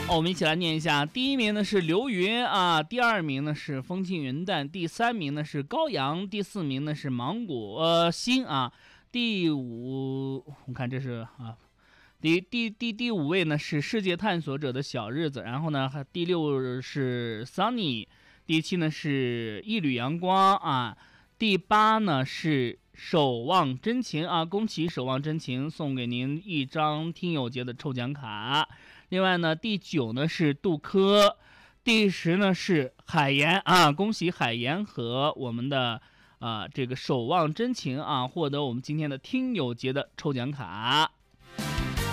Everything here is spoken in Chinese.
我们一起来念一下。第一名呢是刘云啊，第二名呢是风轻云淡，第三名呢是高阳，第四名呢是芒果心啊，第五我看这是啊。第五位呢是世界探索者的小日子，然后呢第六是 Sunny， 第七呢是一缕阳光啊，第八呢是守望真情啊，恭喜守望真情送给您一张听友节的抽奖卡。另外呢第九呢是杜科，第十呢是海岩啊，恭喜海岩和我们的这个守望真情啊获得我们今天的听友节的抽奖卡。